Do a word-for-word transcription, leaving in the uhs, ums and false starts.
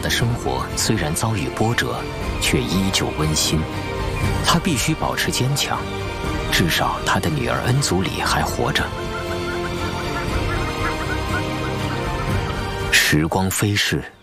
的生活虽然遭遇波折，却依旧温馨。他必须保持坚强，至少他的女儿恩祖里还活着。时光飞逝。